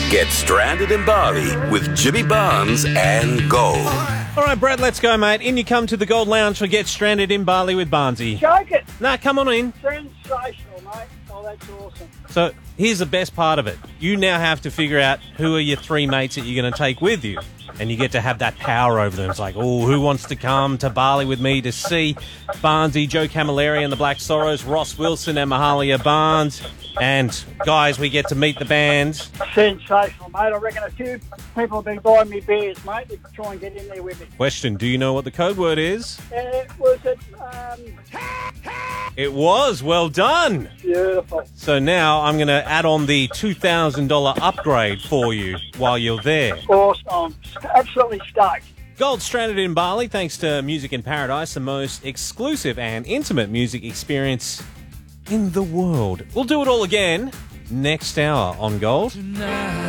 Get stranded in Bali with Jimmy Barnes and Gold. All right, Brad, let's go, mate. In you come to the Gold Lounge for Get Stranded in Bali with Barnesy. Joke it. Nah, come on in. Sensational, mate. Oh, that's awesome. So here's the best part of it. You now have to figure out who are your three mates that you're going to take with you. And you get to have that power over them. It's like, oh, who wants to come to Bali with me to see Barnesy, Joe Camilleri and the Black Sorrows, Ross Wilson and Mahalia Barnes. And, guys, we get to meet the band. Sensational, mate. I reckon a few people have been buying me beers, mate, to try and get in there with me. Question, do you know what the code word is? Was it, It was. Well done. Beautiful. So now I'm going to add on the $2,000 upgrade for you while you're there. Awesome. Absolutely stoked. Gold Stranded in Bali, thanks to Music in Paradise, the most exclusive and intimate music experience in the world. We'll do it all again next hour on Gold.